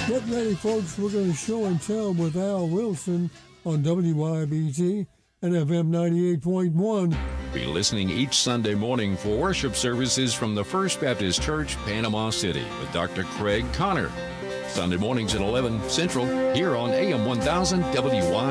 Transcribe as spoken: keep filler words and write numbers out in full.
Get ready, folks. We're going to show and tell with Al Wilson on W Y B T and F M ninety-eight point one. Be listening each Sunday morning for worship services from the First Baptist Church, Panama City, with Doctor Craig Connor. Sunday mornings at eleven Central, here on A M one thousand W Y